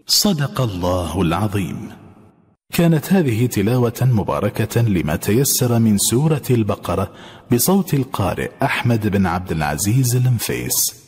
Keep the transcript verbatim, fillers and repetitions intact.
صدق الله العظيم. كانت هذه تلاوة مباركة لما تيسر من سورة البقرة بصوت القارئ أحمد بن عبد العزيز المفيس.